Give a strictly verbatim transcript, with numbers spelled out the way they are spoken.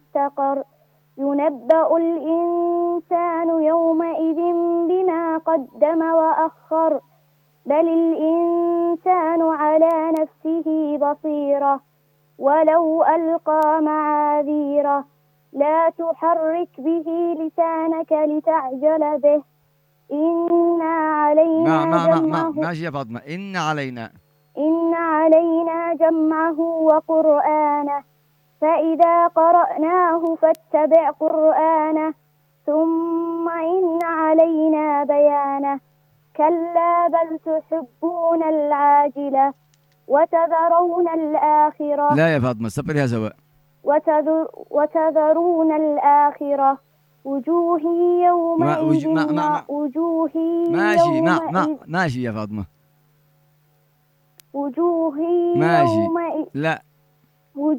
مستقر ينبأ الإنسان يومئذ بما قدم وأخر بل الإنسان على نفسه بصيرة ولو ألقى معاذيره لا تحرك به لسانك لتعجل به إن علينا ما ما ما ما جمعه ماشي يا فاطمة. إن علينا إن علينا جمعه وقرآنه فإذا قرأناه فاتبع قرآنه ثم إن علينا بيانه كلا بل تحبون العاجلة وتذرون الآخرة. لا يا فاطمة، صبر يا سواء. وتذر وتذرون الآخرة وجوه ما يومئذ وج... ما ما, نا- ما. وجوه ماشي ما ما يومئذ ماشي يا فاطمة. وجوه ماشي. يومئذ لا. وجوه